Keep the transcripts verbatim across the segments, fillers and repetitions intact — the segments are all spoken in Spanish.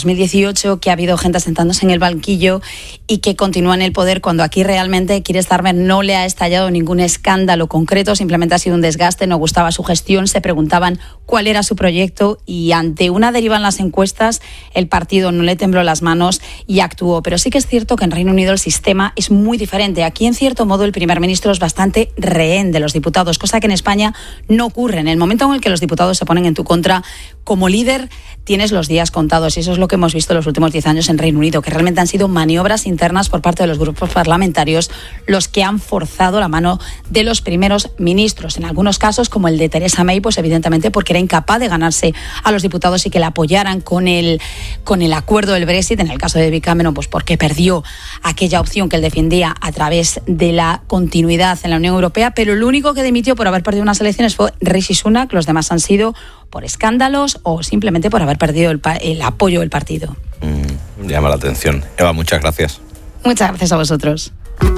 dos mil dieciocho, que ha habido gente sentándose en el banquillo y que continúa en el poder cuando aquí realmente Keir Starmer no le ha estallado ningún escándalo concreto, simplemente ha sido un desgaste, no gustaba su gestión, se preguntaban cuál era su proyecto y ante una deriva en las encuestas el partido no le tembló las manos y actuó. Pero sí que es cierto que en Reino Unido el sistema es muy diferente. Aquí, en cierto modo, el primer ministro es bastante rehén de los diputados, cosa que en España no ocurre. En el momento en el que los diputados se ponen en tu contra, como líder tienes los días contados, y eso es lo que hemos visto en los últimos diez años en Reino Unido, que realmente han sido maniobras internas por parte de los grupos parlamentarios los que han forzado la mano de los primeros ministros. En algunos casos, como el de Theresa May, pues evidentemente porque era incapaz de ganarse a los diputados y que la apoyaran con el, con el acuerdo del Brexit. En el caso de David Cameron, pues porque perdió aquella opción que él defendía a través de la continuidad en la Unión Europea, pero el único que dimitió por haber perdido unas elecciones fue Rishi Sunak. Los demás han sido por escándalos o simplemente por haber perdido el, el apoyo del partido. Mm, llama la atención. Eva, muchas gracias. Muchas gracias a vosotros.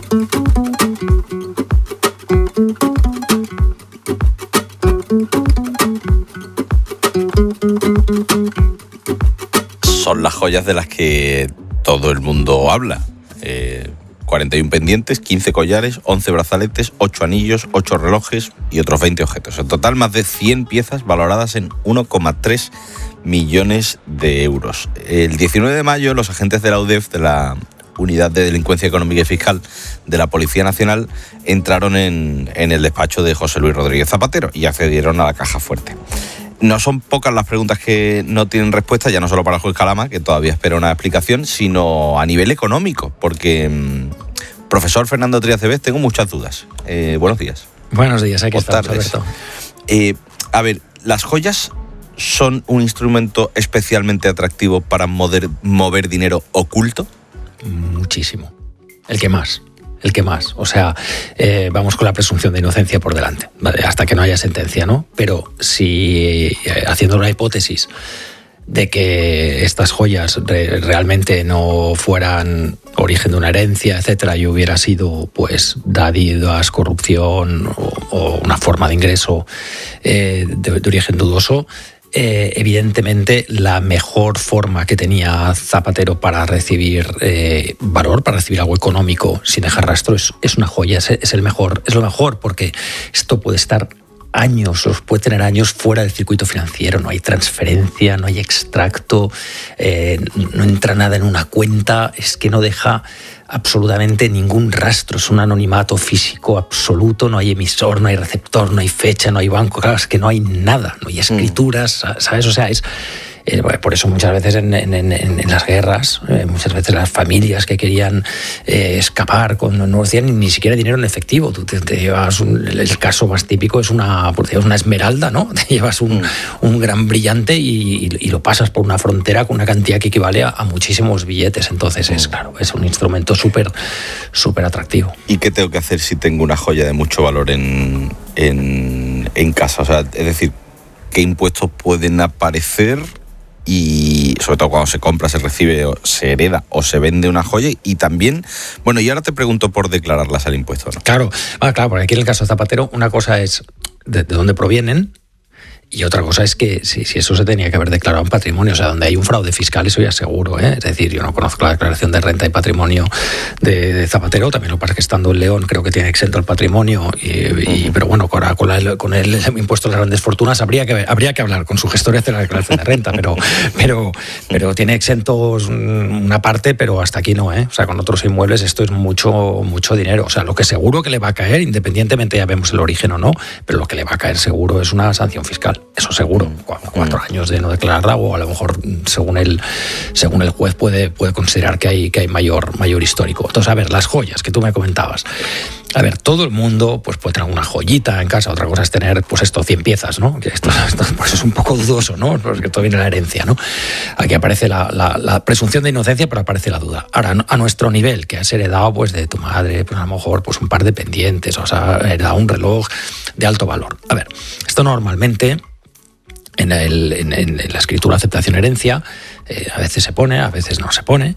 Son las joyas de las que todo el mundo habla. Eh, cuarenta y uno pendientes, quince collares, once brazaletes, ocho anillos, ocho relojes y otros veinte objetos. En total, más de cien piezas valoradas en uno coma tres millones de euros. El diecinueve de mayo, los agentes de la U D E F, de la Unidad de Delincuencia Económica y Fiscal de la Policía Nacional, entraron en, en el despacho de José Luis Rodríguez Zapatero y accedieron a la caja fuerte. No son pocas las preguntas que no tienen respuesta, ya no solo para el juez Calama, que todavía espera una explicación, sino a nivel económico, porque, mmm, profesor Fernando Trías de Bes, tengo muchas dudas. Eh, buenos días. Buenos días, aquí estamos, Alberto. Eh, a ver, ¿las joyas son un instrumento especialmente atractivo para mover, mover dinero oculto? Muchísimo. El que más. El que más. O sea, eh, vamos con la presunción de inocencia por delante, ¿vale? Hasta que no haya sentencia, ¿no? Pero si, eh, haciendo una hipótesis de que estas joyas re- realmente no fueran origen de una herencia, etcétera, y hubiera sido, pues, dádivas, corrupción o, o una forma de ingreso eh, de, de origen dudoso, Eh, evidentemente la mejor forma que tenía Zapatero para recibir eh, valor, para recibir algo económico sin dejar rastro, es, es una joya, es, es el mejor, es lo mejor, porque esto puede estar años, los puede tener años fuera del circuito financiero, no hay transferencia, no hay extracto, eh, no entra nada en una cuenta, es que no deja absolutamente ningún rastro, es un anonimato físico absoluto, no hay emisor, no hay receptor, no hay fecha, no hay banco, claro, es que no hay nada, no hay escrituras, ¿sabes? O sea, es... Eh, por eso muchas veces en, en, en, en las guerras, eh, muchas veces las familias que querían eh, escapar con, no decían ni, ni siquiera dinero en efectivo. Tú te, te llevas un, el caso más típico es una, una esmeralda, ¿no? Te llevas un, un gran brillante y, y, y lo pasas por una frontera con una cantidad que equivale a, a muchísimos billetes. Entonces es claro, es un instrumento súper súper atractivo. ¿Y qué tengo que hacer si tengo una joya de mucho valor en, en, en casa? O sea, es decir, ¿qué impuestos pueden aparecer? Y sobre todo cuando se compra, se recibe, se hereda o se vende una joya. Y también, bueno, y ahora te pregunto por declararlas al impuesto, ¿no? Claro, ah, claro, porque aquí en el caso de Zapatero, una cosa es de, de dónde provienen. Y otra cosa es que si, si eso se tenía que haber declarado en patrimonio, o sea, donde hay un fraude fiscal, eso ya seguro, ¿eh? Es decir, yo no conozco la declaración de renta y patrimonio de, de Zapatero, también lo que pasa es que estando en León creo que tiene exento el patrimonio, y, y, pero bueno, con, con, la, con el, el impuesto a las grandes fortunas habría que, habría que hablar con su gestor y hacer la declaración de renta, pero, pero, pero tiene exentos una parte, pero hasta aquí no, ¿eh? O sea, con otros inmuebles esto es mucho, mucho dinero, o sea, lo que seguro que le va a caer, independientemente ya vemos el origen o no, pero lo que le va a caer seguro es una sanción fiscal. Eso seguro, cuatro años de no declararla, o a lo mejor según el según el juez puede, puede considerar que hay, que hay mayor, mayor histórico. Entonces, a ver, las joyas que tú me comentabas. A ver, todo el mundo pues puede tener una joyita en casa, otra cosa es tener pues esto, cien piezas, ¿no? Que esto, esto pues es un poco dudoso, ¿no? Porque todo viene de la herencia, ¿no? Aquí aparece la, la, la presunción de inocencia, pero aparece la duda. Ahora, a nuestro nivel, que has heredado pues de tu madre, pues a lo mejor pues un par de pendientes, o sea, heredado un reloj de alto valor. A ver, esto normalmente... En, el, en, en la escritura aceptación herencia Eh, a veces se pone, a veces no se pone.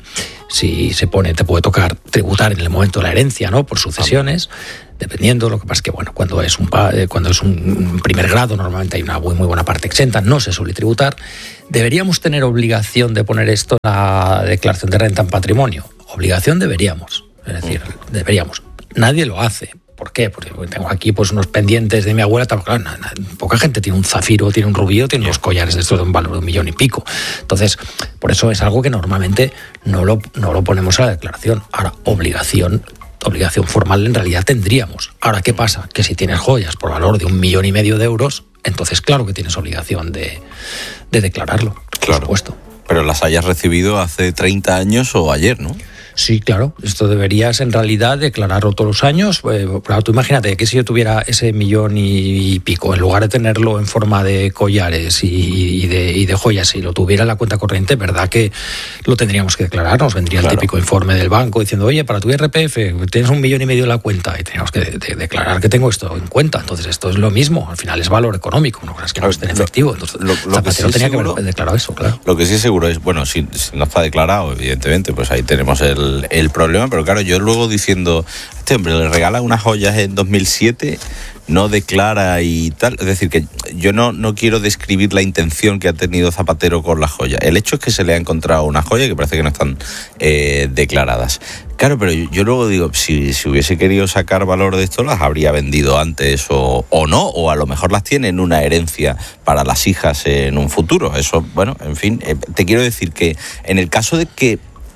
Si se pone, te puede tocar tributar en el momento de la herencia, ¿no? Por sucesiones, dependiendo. Lo que pasa es que, bueno, cuando es un, cuando es un primer grado, normalmente hay una muy, muy buena parte exenta, no se suele tributar. ¿Deberíamos tener obligación de poner esto en la declaración de renta en patrimonio? Obligación deberíamos, es decir, deberíamos. Nadie lo hace. ¿Por qué? Porque tengo aquí pues unos pendientes de mi abuela. Claro, poca gente tiene un zafiro, tiene un rubí, tiene unos collares de estos de un valor de un millón y pico. Entonces, por eso es algo que normalmente no lo, no lo ponemos a la declaración. Ahora, obligación, obligación formal en realidad tendríamos. Ahora, ¿qué pasa? Que si tienes joyas por valor de un millón y medio de euros, entonces claro que tienes obligación de, de declararlo, por claro. supuesto. Pero las hayas recibido hace treinta años o ayer, ¿no? Sí, claro. Esto deberías en realidad declararlo todos los años. Eh, claro, tú imagínate que si yo tuviera ese millón y pico, en lugar de tenerlo en forma de collares y, y, de, y de joyas, si lo tuviera en la cuenta corriente, ¿verdad que lo tendríamos que declarar? Nos vendría claro. El típico informe del banco diciendo, oye, para tu I R P F tienes un millón y medio en la cuenta y teníamos que de, de, declarar que tengo esto en cuenta. Entonces esto es lo mismo. Al final es valor económico, no creas que no esté en efectivo. Entonces, lo, lo Zapatero que sí tenía seguro, que haber declarado eso, claro. Lo que sí seguro es, bueno, si, si no está declarado, evidentemente, pues ahí tenemos el, el problema. Pero claro, yo luego diciendo, este hombre le regala unas joyas en dos mil siete, no declara y tal. Es decir, que yo no, no quiero describir la intención que ha tenido Zapatero con las joyas. El hecho es que se le ha encontrado una joya que parece que no están eh, declaradas. Claro, pero yo, yo luego digo, si, si hubiese querido sacar valor de esto, las habría vendido antes o, o no, o a lo mejor las tiene en una herencia para las hijas en un futuro. Eso, bueno, en fin, eh, te quiero decir que en el caso de que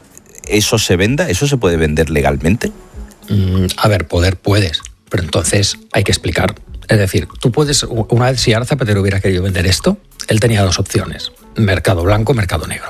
eso se venda, ¿eso se puede vender legalmente? Mm, a ver, poder puedes, pero entonces hay que explicar. Es decir, tú puedes, una vez si Ara Zapatero hubiera querido vender esto, él tenía dos opciones, mercado blanco, mercado negro.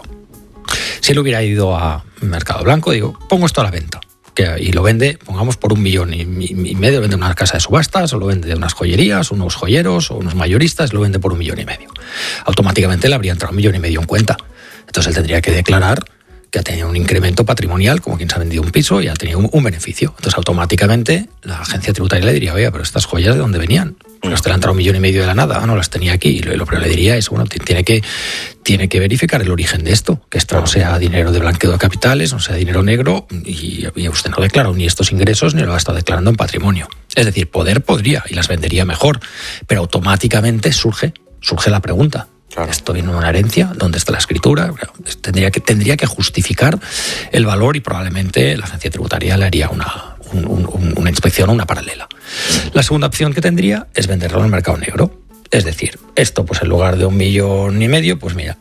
Si él hubiera ido a mercado blanco, digo, pongo esto a la venta, que, y lo vende, pongamos, por un millón y, y, y medio, lo vende en una casa de subastas, o lo vende de unas joyerías, unos joyeros, o unos mayoristas, lo vende por un millón y medio. Automáticamente le habría entrado un millón y medio en cuenta. Entonces él tendría que declarar que ha tenido un incremento patrimonial, como quien se ha vendido un piso, y ha tenido un, un beneficio. Entonces, automáticamente, la agencia tributaria le diría, oye, pero estas joyas, ¿de dónde venían? Pues te le han entrado un millón y medio de la nada, no las tenía aquí. Y lo, lo primero le diría es, bueno, tiene que, tiene que verificar el origen de esto, que esto no sea dinero de blanqueo de capitales, no sea dinero negro, y, y usted no declara ni estos ingresos ni lo ha estado declarando en patrimonio. Es decir, poder podría, y las vendería mejor, pero automáticamente surge, surge la pregunta. Claro. Esto viene de una herencia, ¿dónde está la escritura? Tendría que, tendría que justificar el valor y probablemente la agencia tributaria le haría una, un, un, una inspección o una paralela. La segunda opción que tendría es venderlo en el mercado negro. Es decir, esto pues en lugar de un millón y medio, pues mira,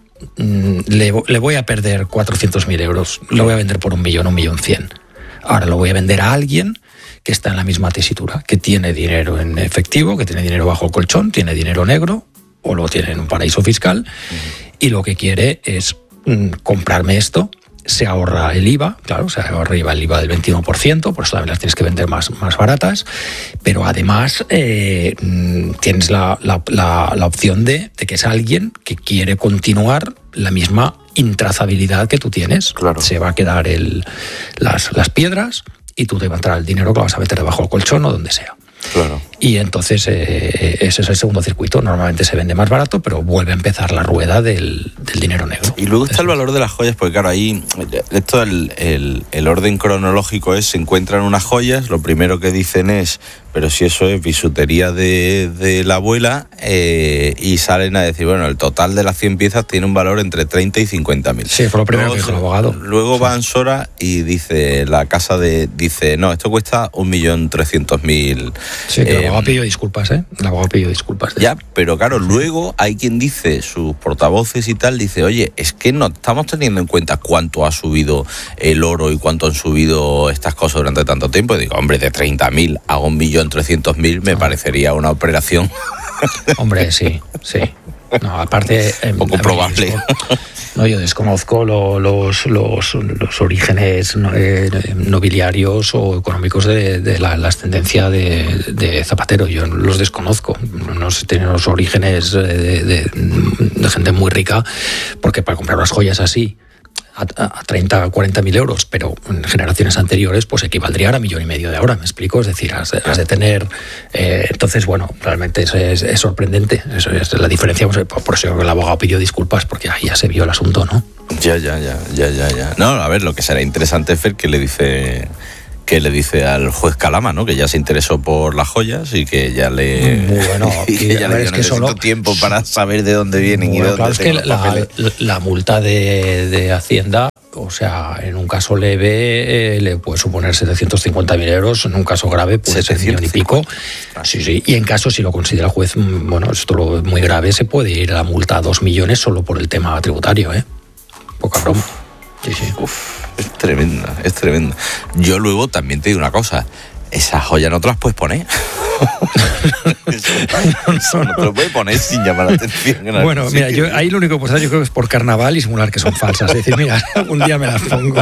le, le voy a perder cuatrocientos mil euros, lo voy a vender por un millón, un millón cien. Ahora lo voy a vender a alguien que está en la misma tesitura, que tiene dinero en efectivo, que tiene dinero bajo el colchón, tiene dinero negro, o lo tiene en un paraíso fiscal, uh-huh. y lo que quiere es mm, comprarme esto, se ahorra el I V A, claro, se ahorra el I V A del veintiuno por ciento, por eso también las tienes que vender más, más baratas, pero además eh, tienes la, la, la, la opción de, de que es alguien que quiere continuar la misma intrazabilidad que tú tienes. Claro. Se va a quedar el, las, las piedras y tú te va a entrar el dinero que lo vas a meter debajo del colchón o donde sea. Claro. Y entonces eh, ese es el segundo circuito. Normalmente se vende más barato, pero vuelve a empezar la rueda del, del dinero negro. Y luego está el valor de las joyas, porque claro, ahí esto el, el, el orden cronológico es, se encuentran unas joyas, lo primero que dicen es, pero si eso es bisutería de, de la abuela, eh, y salen a decir, bueno, el total de las cien piezas tiene un valor entre treinta y cincuenta mil. Sí, fue lo primero luego, que dijo el abogado. Luego va Ansora y dice, la casa de, dice, no, esto cuesta un millón trescientos mil. Sí, que eh, el abogado pidió disculpas, ¿eh? El abogado pidió disculpas. Ya, pero claro, luego hay quien dice, sus portavoces y tal, dice, oye, es que no estamos teniendo en cuenta cuánto ha subido el oro y cuánto han subido estas cosas durante tanto tiempo. Y digo, hombre, de treinta mil a un millón trescientos mil me parecería una operación. Hombre, sí, sí. No, aparte... Un poco probable. Yo, no, yo desconozco lo, los, los, los orígenes eh, nobiliarios o económicos de, de la, la ascendencia de, de Zapatero. Yo los desconozco. No sé, tienen los orígenes de, de, de gente muy rica, porque para comprar unas joyas así, a, a treinta o cuarenta mil euros, pero en generaciones anteriores pues equivaldría a un millón y medio de ahora, ¿me explico? Es decir, has, has de tener... Eh, entonces, bueno, realmente es, es, es sorprendente. Eso es la diferencia. Por eso el abogado pidió disculpas, porque ahí ya se vio el asunto, ¿no? Ya, ya, ya, ya, ya, ya. No, a ver, lo que será interesante es ver qué le dice... que le dice al juez Calama, ¿no? Que ya se interesó por las joyas y que ya le... Muy bueno. y que ya le dio, es que necesito solo... tiempo para saber de dónde vienen bueno, y de dónde claro, tengo es que la, la, la multa de, de Hacienda, o sea, en un caso leve eh, le puede suponer setecientos cincuenta mil euros, en un caso grave puede ser un millón y pico. Sí, sí. Y en caso, si lo considera el juez, bueno, esto lo muy grave, se puede ir a la multa a dos millones solo por el tema tributario, ¿eh? Poca broma. Sí, sí. Uf. Es tremenda, es tremenda. Yo luego también te digo una cosa, esas joyas no te las puedes poner. Eso no te lo puedes poner sin llamar la atención. Bueno, mira, yo ahí lo único que puedo hacer yo creo que es por carnaval y simular que son falsas. Es decir, mira, algún día me las pongo.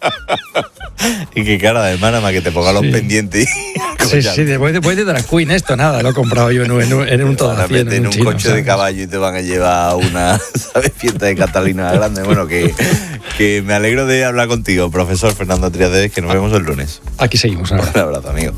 Y qué cara de hermana más que te ponga sí. los pendientes. Sí, sí, después de, de Drag Queen esto, nada, lo he comprado yo en un, en un, en un todo así, en un, en un chino, coche ¿sabes? de caballo y te van a llevar a una, ¿sabes? Fiesta de Catalina grande. Bueno, que, que me alegro de hablar contigo, profesor Fernando Triadeves, que nos vemos el lunes. Aquí seguimos ahora. Un abrazo, amigo.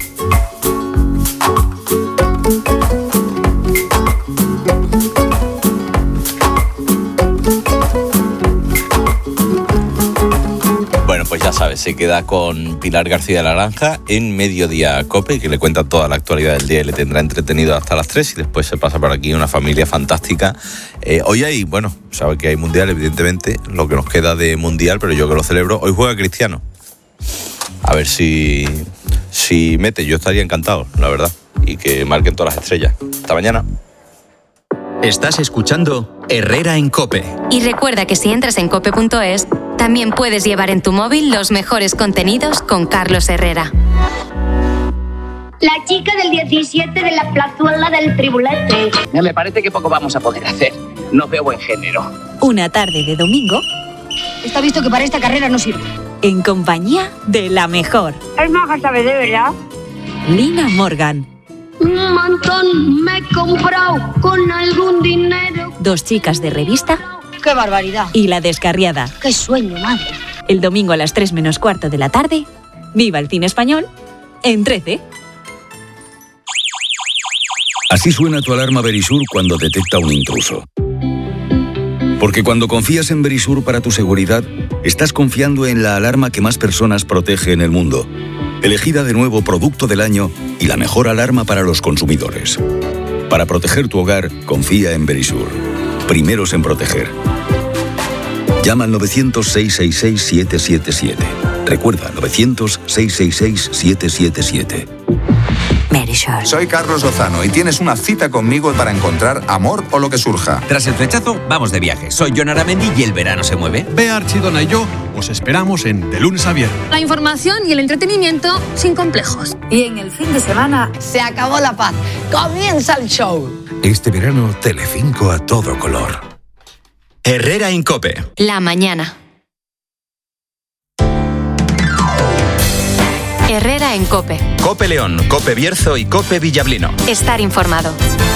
Bueno, pues ya sabes, se queda con Pilar García de la Granja en Mediodía COPE, que le cuenta toda la actualidad del día y le tendrá entretenido hasta las tres, y después se pasa por aquí una familia fantástica. Eh, hoy hay, bueno, sabe que hay Mundial, evidentemente, lo que nos queda de Mundial, pero yo que lo celebro. Hoy juega Cristiano. A ver si, si mete, yo estaría encantado, la verdad, y que marquen todas las estrellas. Hasta mañana. Estás escuchando Herrera en COPE. Y recuerda que si entras en cope punto es, también puedes llevar en tu móvil los mejores contenidos con Carlos Herrera. La chica del diecisiete de la plazuela del Tribulete. Me parece que poco vamos a poder hacer. No veo buen género. Una tarde de domingo. Está visto que para esta carrera no sirve. En compañía de la mejor. Es maja, ¿sabes de verdad? Lina Morgan. Un montón me he comprado con algún dinero. Dos chicas de revista. ¡Qué barbaridad! Y La Descarriada. ¡Qué sueño, madre! El domingo a las tres menos cuarto de la tarde. Viva el cine español en trece. Así suena tu alarma Verisur cuando detecta un intruso. Porque cuando confías en Verisur para tu seguridad, estás confiando en la alarma que más personas protege en el mundo. Elegida de nuevo Producto del Año y la mejor alarma para los consumidores. Para proteger tu hogar, confía en Verisur. Primeros en proteger. Llama al novecientos, seiscientos sesenta y seis, siete siete siete. Recuerda, novecientos, seiscientos sesenta y seis, siete siete siete. Verisur. Soy Carlos Lozano y tienes una cita conmigo para encontrar amor o lo que surja. Tras el flechazo, vamos de viaje. Soy Jon Aramendi y el verano se mueve. Bea Archidona y yo os esperamos en De Lunes a Viernes. La información y el entretenimiento sin complejos. Y en el fin de semana se acabó la paz. Comienza el show. Este verano, Telecinco a todo color. Herrera en COPE. La mañana. Herrera en COPE. COPE León, COPE Bierzo y COPE Villablino. Estar informado.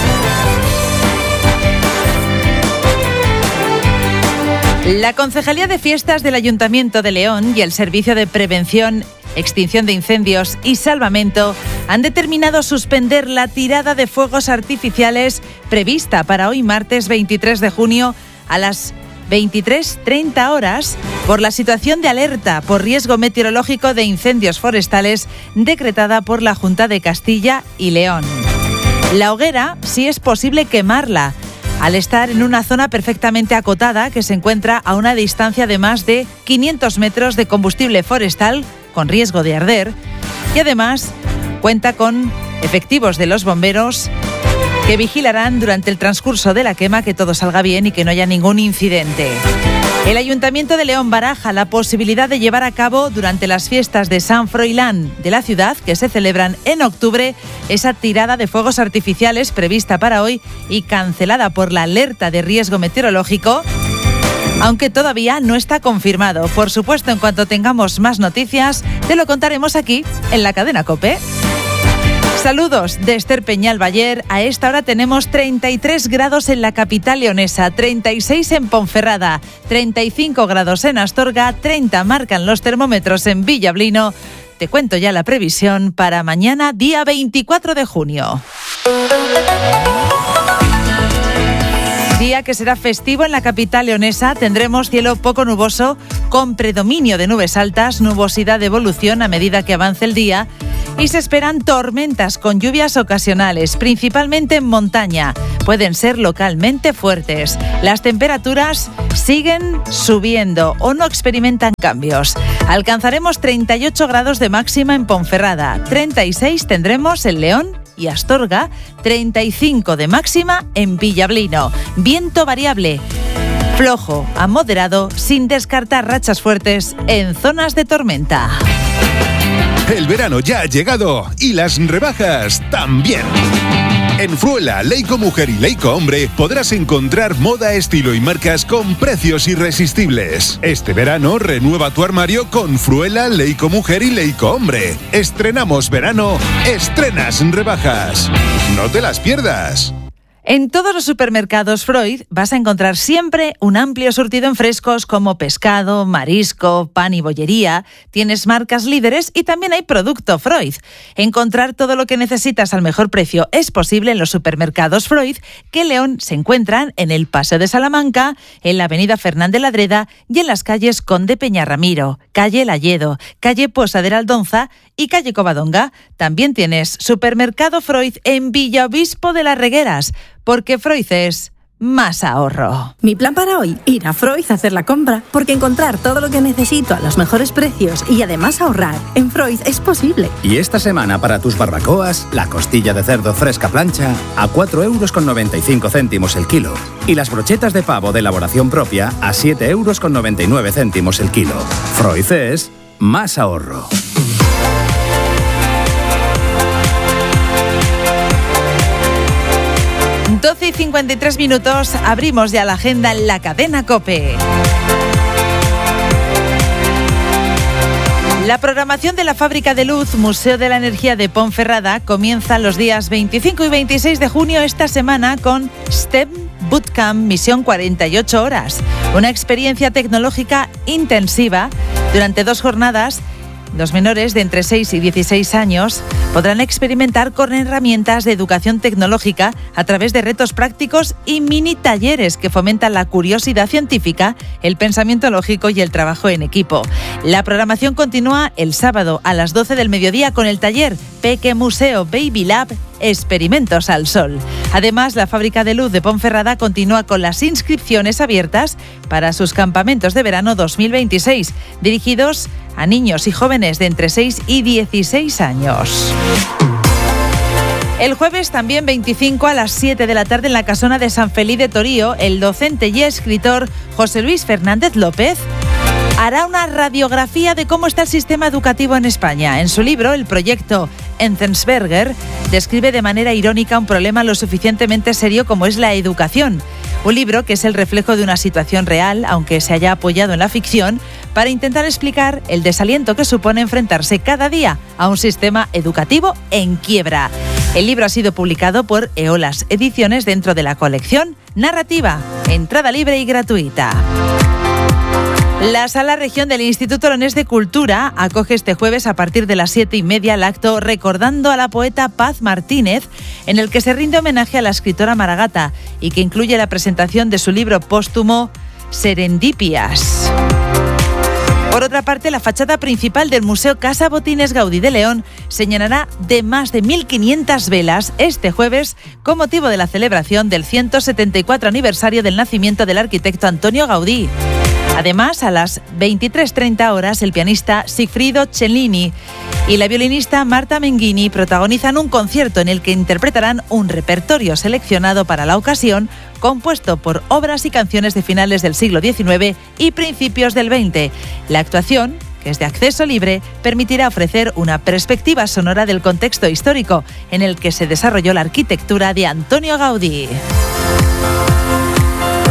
La Concejalía de Fiestas del Ayuntamiento de León y el Servicio de Prevención, Extinción de Incendios y Salvamento han determinado suspender la tirada de fuegos artificiales prevista para hoy martes veintitrés de junio a las veintitrés treinta horas por la situación de alerta por riesgo meteorológico de incendios forestales decretada por la Junta de Castilla y León. La hoguera sí es posible quemarla al estar en una zona perfectamente acotada que se encuentra a una distancia de más de quinientos metros de combustible forestal con riesgo de arder y además cuenta con efectivos de los bomberos que vigilarán durante el transcurso de la quema que todo salga bien y que no haya ningún incidente. El Ayuntamiento de León baraja la posibilidad de llevar a cabo durante las fiestas de San Froilán de la ciudad, que se celebran en octubre, esa tirada de fuegos artificiales prevista para hoy y cancelada por la alerta de riesgo meteorológico, aunque todavía no está confirmado. Por supuesto, en cuanto tengamos más noticias, te lo contaremos aquí en la cadena COPE. Saludos de Esther Peñalbayer. A esta hora tenemos treinta y tres grados en la capital leonesa, treinta y seis en Ponferrada, treinta y cinco grados en Astorga, treinta marcan los termómetros en Villablino. Te cuento ya la previsión para mañana, día veinticuatro de junio. Día que será festivo en la capital leonesa. Tendremos cielo poco nuboso con predominio de nubes altas, nubosidad de evolución a medida que avance el día y se esperan tormentas con lluvias ocasionales, principalmente en montaña. Pueden ser localmente fuertes. Las temperaturas siguen subiendo o no experimentan cambios. Alcanzaremos treinta y ocho grados de máxima en Ponferrada, treinta y seis tendremos en León y Astorga, treinta y cinco de máxima en Villablino. Viento variable, flojo a moderado, sin descartar rachas fuertes en zonas de tormenta. El verano ya ha llegado y las rebajas también. En Fruela, Leico Mujer y Leico Hombre podrás encontrar moda, estilo y marcas con precios irresistibles. Este verano renueva tu armario con Fruela, Leico Mujer y Leico Hombre. Estrenamos verano, estrenas rebajas. No te las pierdas. En todos los supermercados Freud vas a encontrar siempre un amplio surtido en frescos como pescado, marisco, pan y bollería. Tienes marcas líderes y también hay producto Freud. Encontrar todo lo que necesitas al mejor precio es posible en los supermercados Freud, que en León se encuentran en el Paseo de Salamanca, en la avenida Fernández Ladreda y en las calles Conde Peñarramiro, calle Layedo, calle Posadera Aldonza y calle Covadonga. También tienes supermercado Freud en Villaobispo de las Regueras, porque Freud es más ahorro. Mi plan para hoy, ir a Freud a hacer la compra, porque encontrar todo lo que necesito a los mejores precios y además ahorrar en Freud es posible. Y esta semana para tus barbacoas, la costilla de cerdo fresca plancha a cuatro euros con noventa y cinco céntimos el kilo y las brochetas de pavo de elaboración propia a siete euros con noventa y nueve céntimos el kilo. Freud es más ahorro. doce y cincuenta y tres minutos, abrimos ya la agenda en la cadena COPE. La programación de la Fábrica de Luz, Museo de la Energía de Ponferrada, comienza los días veinticinco y veintiséis de junio esta semana con STEM Bootcamp Misión cuarenta y ocho horas, una experiencia tecnológica intensiva durante dos jornadas. Los menores de entre seis y dieciséis años podrán experimentar con herramientas de educación tecnológica a través de retos prácticos y mini talleres que fomentan la curiosidad científica, el pensamiento lógico y el trabajo en equipo. La programación continúa el sábado a las doce del mediodía con el taller Peque Museo Baby Lab Experimentos al Sol. Además, la Fábrica de Luz de Ponferrada continúa con las inscripciones abiertas para sus campamentos de verano dos mil veintiséis, dirigidos a niños y jóvenes de entre seis y dieciséis años. El jueves, también veinticinco, a las siete de la tarde en la Casona de San Feliu de Torío, el docente y escritor José Luis Fernández López hará una radiografía de cómo está el sistema educativo en España. En su libro, el proyecto Enzensberger, describe de manera irónica un problema lo suficientemente serio como es la educación. Un libro que es el reflejo de una situación real, aunque se haya apoyado en la ficción, para intentar explicar el desaliento que supone enfrentarse cada día a un sistema educativo en quiebra. El libro ha sido publicado por Eolas Ediciones dentro de la colección Narrativa, entrada libre y gratuita. La Sala Región del Instituto Leonés de Cultura acoge este jueves a partir de las siete y media el acto Recordando a la poeta Paz Martínez, en el que se rinde homenaje a la escritora Maragata y que incluye la presentación de su libro póstumo Serendipias. Por otra parte, la fachada principal del Museo Casa Botines Gaudí de León se llenará de más de mil quinientas velas este jueves con motivo de la celebración del ciento setenta y cuatro aniversario del nacimiento del arquitecto Antonio Gaudí. Además, a las veintitrés treinta horas, el pianista Sigfrido Cellini y la violinista Marta Menghini protagonizan un concierto en el que interpretarán un repertorio seleccionado para la ocasión, compuesto por obras y canciones de finales del siglo diecinueve y principios del veinte. La actuación, que es de acceso libre, permitirá ofrecer una perspectiva sonora del contexto histórico en el que se desarrolló la arquitectura de Antonio Gaudí.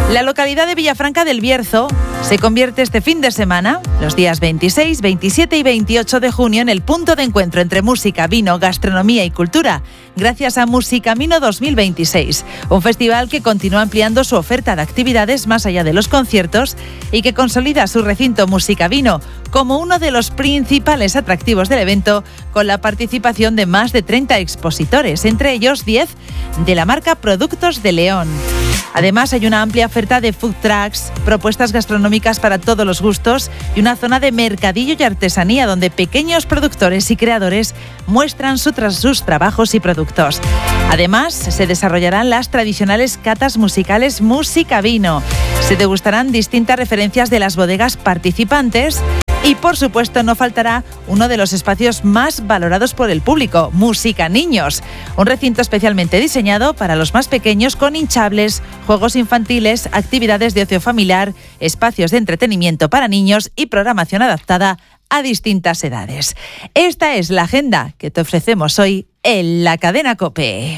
La localidad de Villafranca del Bierzo se convierte este fin de semana, los días veintiséis, veintisiete y veintiocho de junio, en el punto de encuentro entre música, vino, gastronomía y cultura, gracias a Musicamino dos mil veintiséis, un festival que continúa ampliando su oferta de actividades más allá de los conciertos y que consolida su recinto Musicavino como uno de los principales atractivos del evento, con la participación de más de treinta expositores, entre ellos diez de la marca Productos de León. Además, hay una amplia oferta de food trucks, propuestas gastronómicas para todos los gustos y una zona de mercadillo y artesanía donde pequeños productores y creadores muestran su tras sus trabajos y productos. Además, se desarrollarán las tradicionales catas musicales Musicavino. Se degustarán distintas referencias de las bodegas participantes. Y, por supuesto, no faltará uno de los espacios más valorados por el público, Música Niños, un recinto especialmente diseñado para los más pequeños con hinchables, juegos infantiles, actividades de ocio familiar, espacios de entretenimiento para niños y programación adaptada a distintas edades. Esta es la agenda que te ofrecemos hoy en la cadena COPE.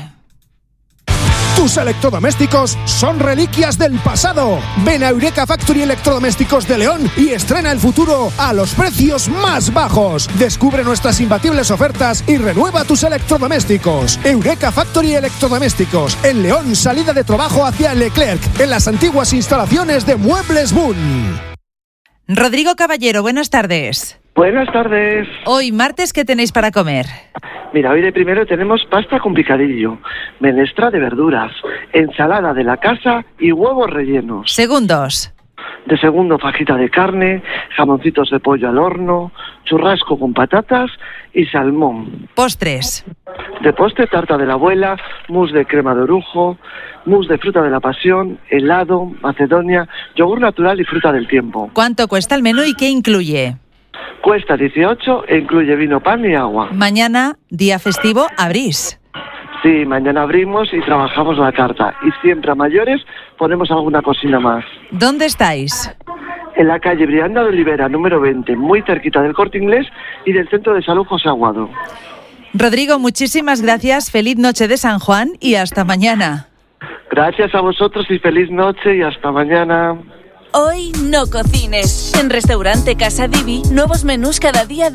Tus electrodomésticos son reliquias del pasado. Ven a Eureka Factory Electrodomésticos de León y estrena el futuro a los precios más bajos. Descubre nuestras imbatibles ofertas y renueva tus electrodomésticos. Eureka Factory Electrodomésticos en León, salida de trabajo hacia Leclerc, en las antiguas instalaciones de Muebles Boom. Rodrigo Caballero, buenas tardes. Buenas tardes. Hoy martes, ¿qué tenéis para comer? Mira, hoy de primero tenemos pasta con picadillo, menestra de verduras, ensalada de la casa y huevos rellenos. Segundos. De segundo, fajita de carne, jamoncitos de pollo al horno, churrasco con patatas y salmón. Postres. De postre, tarta de la abuela, mousse de crema de orujo, mousse de fruta de la pasión, helado, macedonia, yogur natural y fruta del tiempo. ¿Cuánto cuesta el menú y qué incluye? Cuesta dieciocho e incluye vino, pan y agua. Mañana, día festivo, abrís. Sí, mañana abrimos y trabajamos la carta. Y siempre a mayores ponemos alguna cocina más. ¿Dónde estáis? En la calle Brianda de Olivera, número veinte, muy cerquita del Corte Inglés y del Centro de Salud José Aguado. Rodrigo, muchísimas gracias, feliz noche de San Juan y hasta mañana. Gracias a vosotros y feliz noche y hasta mañana. Hoy no cocines. En Restaurante Casa Divi, nuevos menús cada día de